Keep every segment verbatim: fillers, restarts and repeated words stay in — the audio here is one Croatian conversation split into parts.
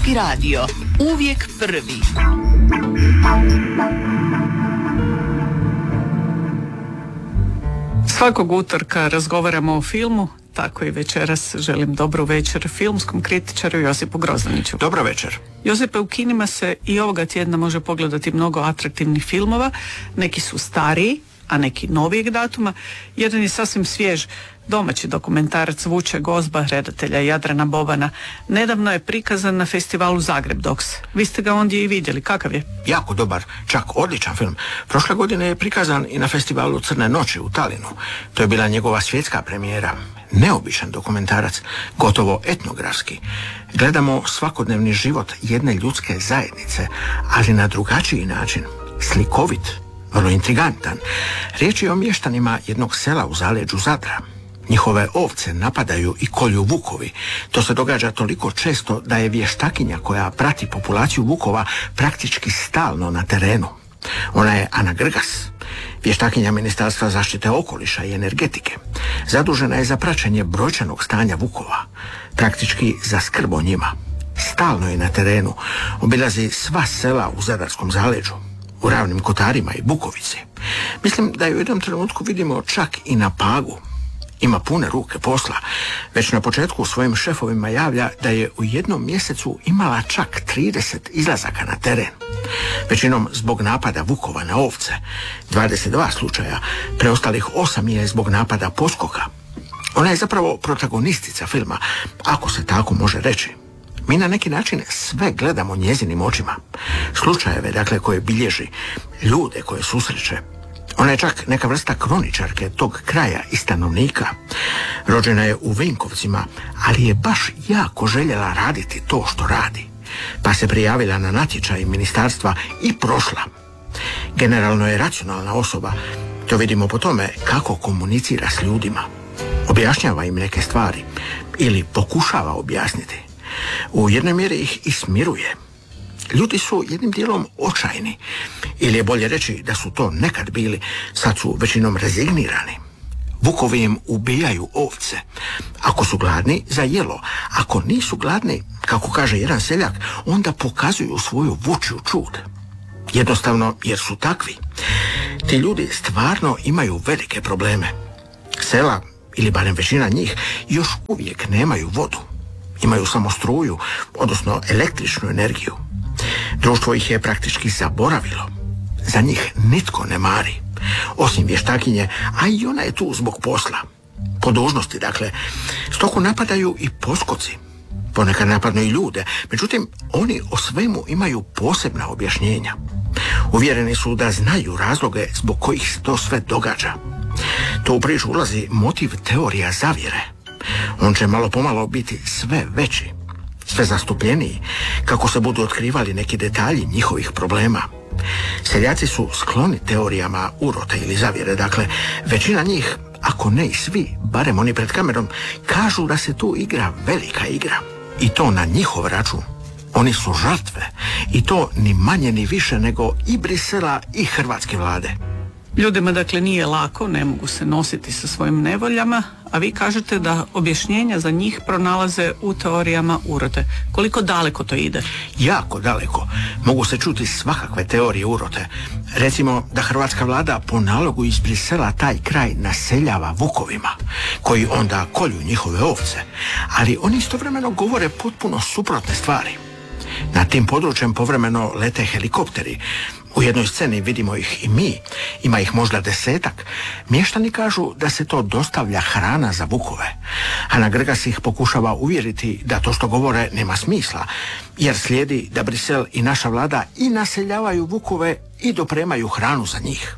Hrvatski radio, uvijek prvi. Svakog utorka razgovaramo o filmu, tako i večeras želim dobru večer filmskom kritičaru Josipu Grozdaniću. Dobro večer. Josipe, u kinima se i ovoga tjedna može pogledati mnogo atraktivnih filmova, neki su stariji, a neki novijeg datuma. Jedan je sasvim svjež, domaći dokumentarac Vuče Gozba, redatelja Jadrana Bobana. Nedavno je prikazan na festivalu Zagreb Docs. Vi ste ga ondje i vidjeli, kakav je? Jako dobar, čak odličan film. Prošle godine je prikazan i na festivalu Crne noći u Talinu. To je bila njegova svjetska premijera. Neobičan dokumentarac, gotovo etnografski. Gledamo svakodnevni život jedne ljudske zajednice, ali na drugačiji način, slikovit, vrlo intrigantan. Riječ je o mještanima jednog sela u zaleđu Zadra. Njihove ovce napadaju i kolju vukovi. To se događa toliko često da je vještakinja koja prati populaciju vukova praktički stalno na terenu. Ona je Ana Grgas, vještakinja Ministarstva zaštite okoliša i energetike. Zadužena je za praćenje brojčanog stanja vukova, praktički za skrb o njima. Stalno je na terenu, obilazi sva sela u Zadarskom zaleđu, u Ravnim Kotarima i Bukovici. Mislim da je u jednom trenutku vidimo čak i na Pagu. Ima pune ruke posla. Već na početku svojim šefovima javlja da je u jednom mjesecu imala čak trideset izlazaka na teren. Većinom zbog napada vukova na ovce. dvadeset dva slučaja, preostalih osam je zbog napada poskoka. Ona je zapravo protagonistica filma, ako se tako može reći. Mi na neki način sve gledamo njezinim očima. Slučajeve, dakle, koje bilježi, ljude koje susreće. Ona je čak neka vrsta kroničarke tog kraja i stanovnika. Rođena je u Vinkovcima, ali je baš jako željela raditi to što radi. Pa se prijavila na natječaj ministarstva i prošla. Generalno je racionalna osoba. To vidimo po tome kako komunicira s ljudima. Objašnjava im neke stvari ili pokušava objasniti. U jednoj mjeri ih i smiruje. Ljudi su jednim dijelom očajni, ili je bolje reći da su to nekad bili, sad su većinom rezignirani. Vukovi im ubijaju ovce. Ako su gladni, za jelo. Ako nisu gladni, kako kaže jedan seljak, onda pokazuju svoju vučju čud. Jednostavno jer su takvi. Ti ljudi stvarno imaju velike probleme. Sela, ili barem većina njih, još uvijek nemaju vodu. Imaju samo struju, odnosno električnu energiju. Društvo ih je praktički zaboravilo. Za njih nitko ne mari. Osim vještakinje, a i ona je tu zbog posla. Po dužnosti, dakle. Stoku napadaju i poskoci. Ponekad napadnu i ljude. Međutim, oni o svemu imaju posebna objašnjenja. Uvjereni su da znaju razloge zbog kojih se to sve događa. To u priču ulazi motiv teorija zavjere. On će malo pomalo biti sve veći, sve zastupljeniji, kako se budu otkrivali neki detalji njihovih problema. Seljaci su skloni teorijama urote ili zavjere, dakle, većina njih, ako ne i svi, barem oni pred kamerom, kažu da se tu igra velika igra. I to na njihov račun. Oni su žrtve. I to ni manje ni više nego i Brisela i hrvatske vlade. Ljudima dakle nije lako, ne mogu se nositi sa svojim nevoljama, a vi kažete da objašnjenja za njih pronalaze u teorijama urote. Koliko daleko to ide? Jako daleko. Mogu se čuti svakakve teorije urote. Recimo da hrvatska vlada po nalogu iz Brisela taj kraj naseljava vukovima, koji onda kolju njihove ovce, ali oni istovremeno govore potpuno suprotne stvari. Na tim područjem povremeno lete helikopteri. U jednoj sceni vidimo ih i mi, ima ih možda desetak. Mještani kažu da se to dostavlja hrana za vukove. Ana Grgas ih pokušava uvjeriti da to što govore nema smisla, jer slijedi da Brisel i naša vlada i naseljavaju vukove i dopremaju hranu za njih.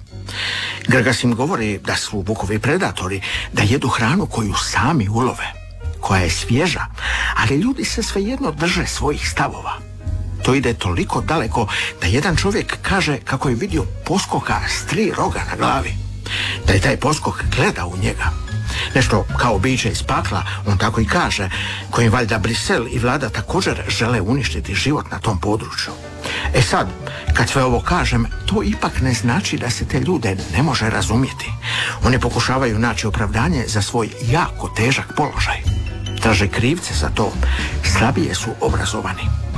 Grgas im govori da su vukovi predatori, da jedu hranu koju sami ulove, koja je svježa, ali ljudi se svejedno drže svojih stavova. To ide toliko daleko da jedan čovjek kaže kako je vidio poskoka s tri roga na glavi. Da je taj poskok gleda u njega. Nešto kao biće iz pakla, on tako i kaže, kojim valjda Brisel i vlada također žele uništiti život na tom području. E sad, kad sve ovo kažem, to ipak ne znači da se te ljude ne može razumjeti. Oni pokušavaju naći opravdanje za svoj jako težak položaj. Traže krivce za to, slabije su obrazovani.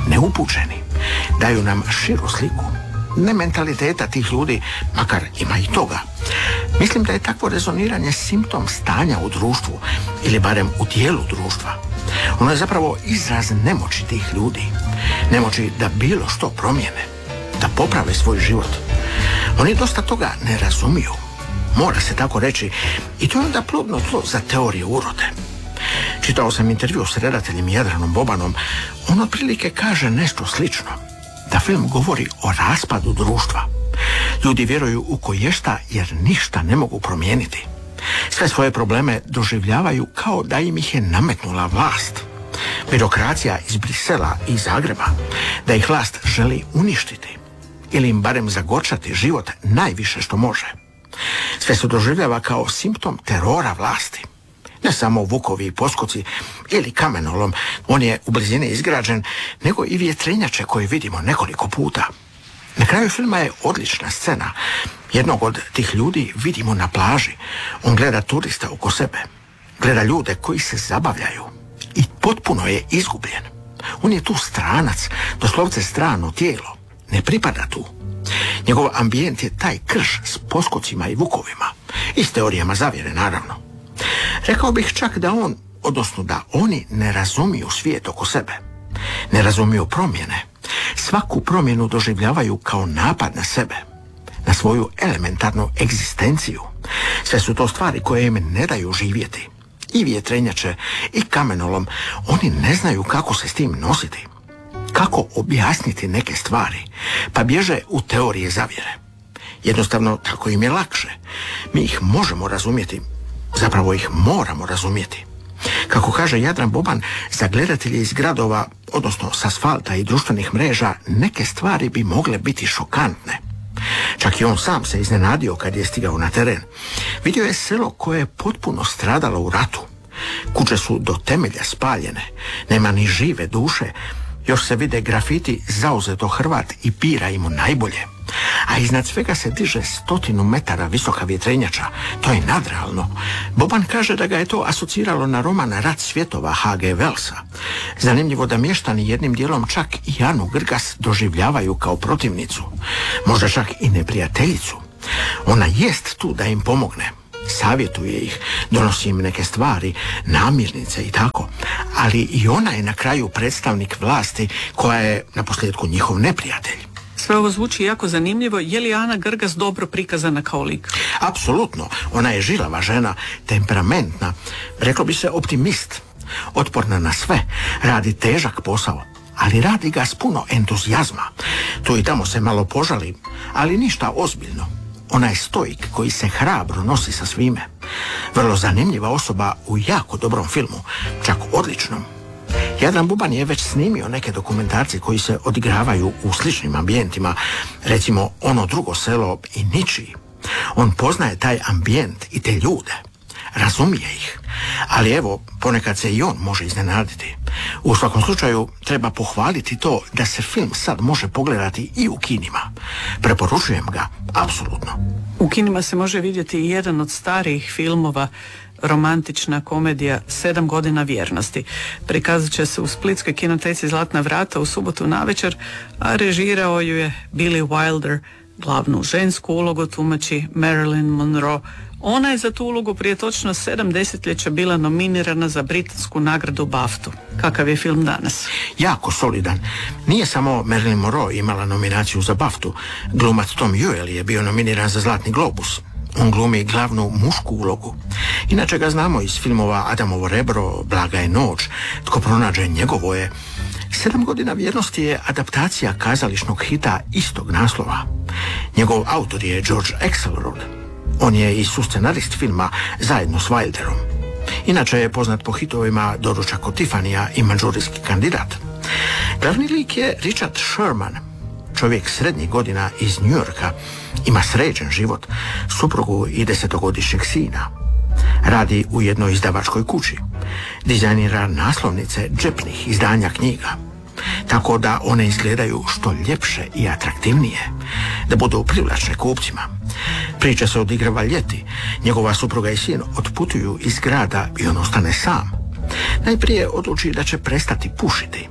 neupućeni, daju nam širu sliku, ne mentaliteta tih ljudi, makar ima i toga. Mislim da je takvo rezoniranje simptom stanja u društvu, ili barem u dijelu društva. Ono je zapravo izraz nemoći tih ljudi, nemoći da bilo što promijene, da poprave svoj život. Oni dosta toga ne razumiju, mora se tako reći, i to je onda plodno tlo za teorije urode. Čitao sam intervju s redateljem Jadranom Bobanom, on otprilike kaže nešto slično, da film govori o raspadu društva. Ljudi vjeruju u koješta jer ništa ne mogu promijeniti. Sve svoje probleme doživljavaju kao da im ih je nametnula vlast. Birokracija iz Brisela i Zagreba, da ih vlast želi uništiti ili im barem zagorčati život najviše što može. Sve se doživljava kao simptom terora vlasti. Ne samo Vukovi i Poskoci ili kamenolom, on je u blizini izgrađen, nego i vjetrenjače koje vidimo nekoliko puta. Na kraju filma je odlična scena. Jednog od tih ljudi vidimo na plaži. On gleda turista oko sebe. Gleda ljude koji se zabavljaju. I potpuno je izgubljen. On je tu stranac, doslovce strano tijelo. Ne pripada tu. Njegov ambijent je taj krš s poskocima i vukovima. I s teorijama zavjere, naravno. Rekao bih čak da on, odnosno da oni ne razumiju svijet oko sebe. Ne razumiju promjene. Svaku promjenu doživljavaju kao napad na sebe, na svoju elementarnu egzistenciju. Sve su to stvari koje im ne daju živjeti. I vjetrenjače, i kamenolom, oni ne znaju kako se s tim nositi. Kako objasniti neke stvari, pa bježe u teorije zavjere. Jednostavno, tako im je lakše. Mi ih možemo razumjeti, zapravo ih moramo razumjeti. Kako kaže Jadran Boban, za gledatelje iz gradova, odnosno s asfalta i društvenih mreža, neke stvari bi mogle biti šokantne. Čak i on sam se iznenadio kad je stigao na teren. Vidio je selo koje je potpuno stradalo u ratu. Kuće su do temelja spaljene, nema ni žive duše. Još se vide grafiti zauzeto Hrvat i bira im najbolje. A iznad svega se diže stotinu metara visoka vjetrenjača. To je nadrealno. Boban kaže da ga je to asociralo na roman Rat svjetova H G Wellsa. Zanimljivo da mještani jednim dijelom čak i Anu Grgas doživljavaju kao protivnicu. Možda čak i neprijateljicu. Ona jest tu da im pomogne. Savjetuje ih, donosi im neke stvari, namirnice i tako. Ali i ona je na kraju predstavnik vlasti koja je na posljedku njihov neprijatelj. Sve ovo zvuči jako zanimljivo. Je li Ana Grgas dobro prikazana kao lik? Apsolutno. Ona je žilava žena, temperamentna, reklo bi se optimist, otporna na sve, radi težak posao, ali radi ga s puno entuzijazma. Tu i tamo se malo požali, ali ništa ozbiljno. Ona je stoik koji se hrabro nosi sa svime. Vrlo zanimljiva osoba u jako dobrom filmu, čak odličnom. Jadran Boban je već snimio neke dokumentarce koji se odigravaju u sličnim ambijentima, recimo Ono drugo selo i Ničiji. On poznaje taj ambijent i te ljude, razumije ih, ali evo, ponekad se i on može iznenaditi. U svakom slučaju treba pohvaliti to da se film sad može pogledati i u kinima. Preporučujem ga, apsolutno. U kinima se može vidjeti i jedan od starijih filmova, romantična komedija Sedam godina vjernosti. Prikazat će se u splitskoj kinoteci Zlatna vrata u subotu navečer, a režirao ju je Billy Wilder. Glavnu žensku ulogu tumači Marilyn Monroe. Ona je za tu ulogu prije točno sedam desetljeća bila nominirana za britansku nagradu BAFTA. Kakav je film danas? Jako solidan. Nije samo Marilyn Monroe imala nominaciju za BAFTA. Glumac Tom Ewell je bio nominiran za Zlatni globus. On glumi glavnu mušku ulogu. Inače ga znamo iz filmova Adamovo rebro, Blaga je noć, Tko pronađe njegovo je. Sedam godina vjernosti je adaptacija kazališnog hita istog naslova. Njegov autor je George Axelrod. On je i suscenarist filma zajedno s Wilderom. Inače je poznat po hitovima Doručak kod Tifanija i Manđurijski kandidat. Glavni lik je Richard Sherman, čovjek srednjih godina iz New Yorka, ima sređen život, suprugu i desetogodišnjeg sina. Radi u jednoj izdavačkoj kući. Dizajnira naslovnice džepnih izdanja knjiga, tako da one izgledaju što ljepše i atraktivnije, da budu privlačne kupcima. Priča se odigrava ljeti. Njegova supruga i sin otputuju iz grada i on ostane sam. Najprije odluči da će prestati pušiti.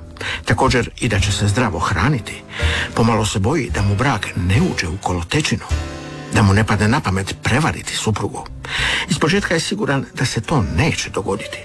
Također i da će se zdravo hraniti. Pomalo se boji da mu brak ne uđe u kolotečinu, da mu ne padne na pamet prevariti suprugu. Ispočetka je siguran da se to neće dogoditi.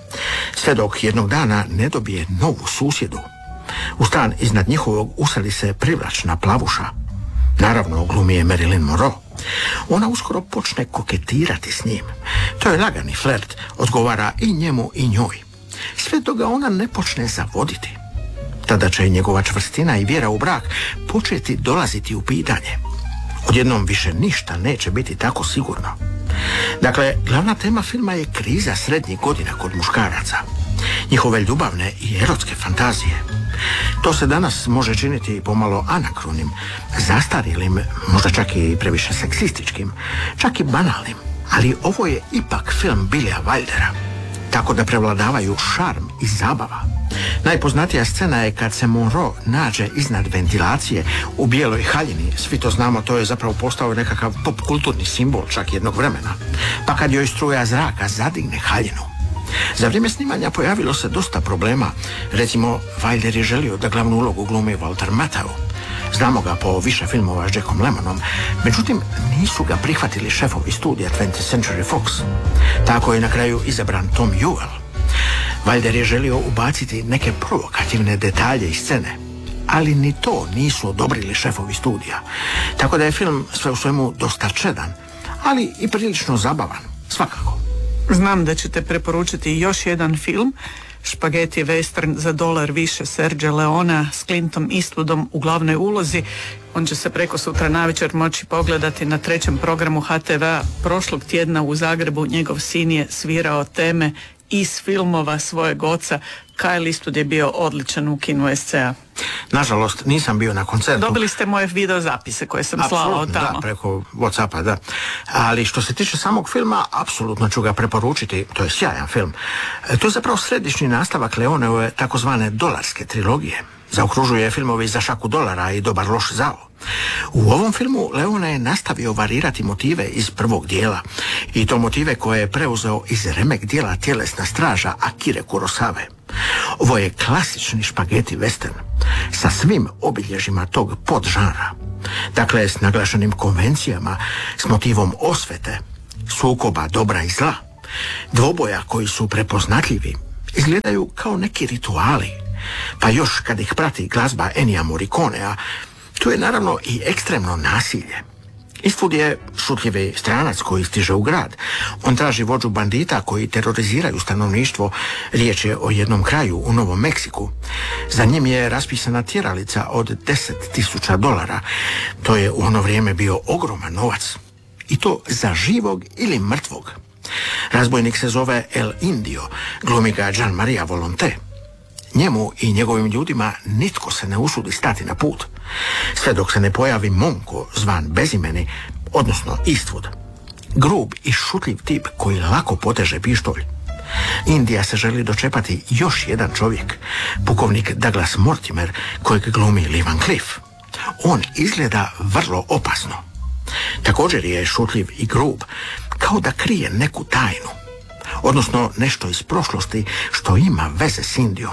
Sve dok jednog dana ne dobije novu susjedu. U stan iznad njihovog useli se privlačna plavuša. Naravno, glumi je Marilyn Monroe. Ona uskoro počne koketirati s njim. To je lagani flert, odgovara i njemu i njoj. Sve dok ga ona ne počne zavoditi. Tada će njegova čvrstina i vjera u brak početi dolaziti u pitanje. Odjednom više ništa neće biti tako sigurno. Dakle, glavna tema filma je kriza srednjih godina kod muškaraca. Njihove ljubavne i erotske fantazije. To se danas može činiti pomalo anakronim, zastarjelim, možda čak i previše seksističkim, čak i banalnim. Ali ovo je ipak film Billya Wildera, tako da prevladavaju šarm i zabava. Najpoznatija scena je kad se Monroe nađe iznad ventilacije u bijeloj haljini. Svi to znamo, to je zapravo postao nekakav popkulturni simbol čak jednog vremena. Pa kad joj struja zraka zadigne haljinu. Za vrijeme snimanja pojavilo se dosta problema. Recimo, Wilder je želio da glavnu ulogu glumi Walter Matthau. Znamo ga po više filmova s Jackom Lemmonom, međutim nisu ga prihvatili šefovi studija twentieth Century Fox. Tako je na kraju izabran Tom Ewell. Wilder je želio ubaciti neke provokativne detalje iz scene, ali ni to nisu odobrili šefovi studija. Tako da je film sve u svemu dosta čedan, ali i prilično zabavan, svakako. Znam da ćete preporučiti još jedan film, špageti western za dolar više Sergio Leona s Clintom Eastwoodom u glavnoj ulozi. On će se preko sutra navečer moći pogledati na trećem programu ha te ve-a. Prošlog tjedna u Zagrebu njegov sin je svirao teme iz filmova svojeg oca. Kyle Eastwood je bio odličan u kinu es ce a. Nažalost, nisam bio na koncertu. Dobili ste moje video zapise koje sam slala od tamo. Da, preko Whatsappa, da. Ali što se tiče samog filma, apsolutno ću ga preporučiti. To je sjajan film. To je zapravo središnji nastavak Leoneove takozvane dolarske trilogije. Zaokružuje filmovi Za šaku dolara i Dobar loš zao. U ovom filmu Leone je nastavio varirati motive iz prvog dijela, i to motive koje je preuzeo iz remek dijela Tjelesna straža Akire Kurosave. Ovo je klasični špageti western sa svim obilježjima tog podžanra. Dakle, s naglašenim konvencijama, s motivom osvete, sukoba dobra i zla, dvoboja koji su prepoznatljivi, izgledaju kao neki rituali. Pa još kad ih prati glazba Ennija Morriconea, tu je naravno i ekstremno nasilje. Eastwood je šutljivi stranac koji stiže u grad. On traži vođu bandita koji teroriziraju stanovništvo. Riječ je o jednom kraju u Novom Meksiku. Za njim je raspisana tjeralica od deset tisuća dolara. To je u ono vrijeme bio ogroman novac. I to za živog ili mrtvog. Razbojnik se zove El Indio, glumi ga Gian Maria Volonté. Njemu i njegovim ljudima nitko se ne usudi stati na put, sve dok se ne pojavi momko zvan Bezimeni, odnosno Eastwood. Grub i šutljiv tip koji lako poteže pištolj. Indija se želi dočepati još jedan čovjek, pukovnik Douglas Mortimer, kojeg glumi Lee Van Cleef. On izgleda vrlo opasno. Također je šutljiv i grub, kao da krije neku tajnu, odnosno nešto iz prošlosti što ima veze s Indijom.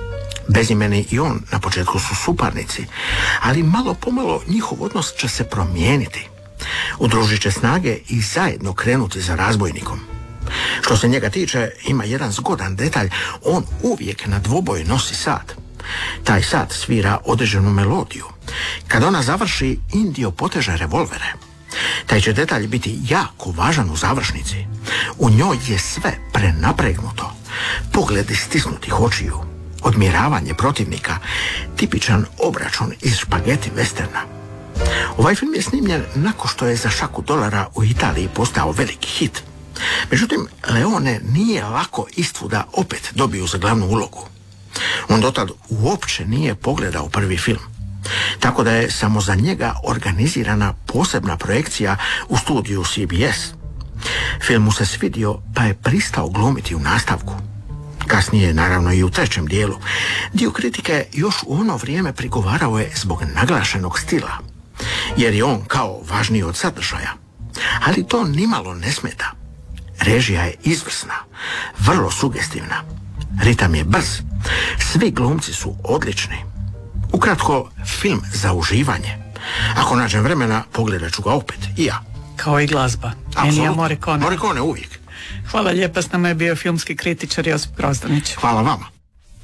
Bezimeni i on na početku su suparnici, ali malo pomalo njihov odnos će se promijeniti. Udružit će snage i zajedno krenuti za razbojnikom. Što se njega tiče, ima jedan zgodan detalj, on uvijek na dvoboj nosi sat. Taj sat svira određenu melodiju. Kad ona završi, Indio poteže revolvere. Taj će detalj biti jako važan u završnici. U njoj je sve prenapregnuto. Pogledi stisnutih očiju, odmjeravanje protivnika, tipičan obračun iz špageti westerna. Ovaj film je snimljen nakon što je Za šaku dolara u Italiji postao veliki hit. Međutim, Leone nije lako Eastwooda opet dobio za glavnu ulogu. On dotad uopće nije pogledao prvi film, tako da je samo za njega organizirana posebna projekcija u studiju C B S. Film mu se svidio, pa je pristao glumiti u nastavku. Kasnije, naravno i u trećem dijelu. Dio kritike još u ono vrijeme prigovarao je zbog naglašenog stila, jer je on kao važniji od sadržaja. Ali to nimalo ne smeta. Režija je izvrsna, vrlo sugestivna. Ritam je brz, Svi glumci su odlični. Ukratko, film za uživanje. Ako nađem vremena, pogledat ću ga opet. I ja. Kao i glazba. Ennija Morricone. Morricone uvijek. Hvala lijepa, s nama je bio filmski kritičar Josip Grozdanić. Hvala vama.